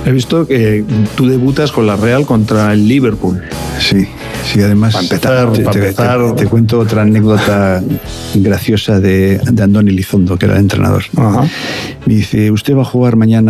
He visto que tú debutas con la Real contra el Liverpool. Sí, además te cuento otra anécdota graciosa de Andoni Elizondo, que era el entrenador. Ajá. Me dice, usted va a jugar mañana